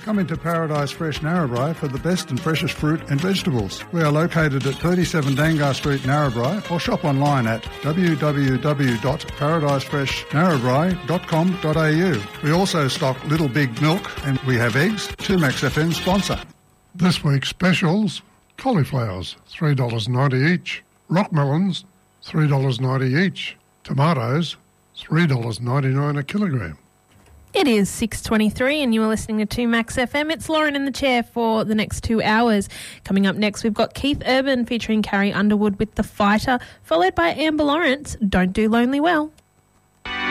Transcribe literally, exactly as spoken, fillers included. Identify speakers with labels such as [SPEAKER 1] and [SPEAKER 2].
[SPEAKER 1] Come into Paradise Fresh Narrabri for the best and freshest fruit and vegetables. We are located at thirty-seven Dangar Street, Narrabri, or shop online at w w w dot paradise fresh narrabri dot com dot a u. We also stock Little Big Milk and we have eggs. two Max F M sponsor.
[SPEAKER 2] This week's specials: cauliflowers, three dollars ninety each. Rock melons, three dollars ninety each. Tomatoes, three dollars ninety-nine a kilogram.
[SPEAKER 3] It is six twenty-three and you are listening to two Max F M. It's Lauren in the chair for the next two hours. Coming up next, we've got Keith Urban featuring Carrie Underwood with The Fighter, followed by Amber Lawrence, Don't Do Lonely Well.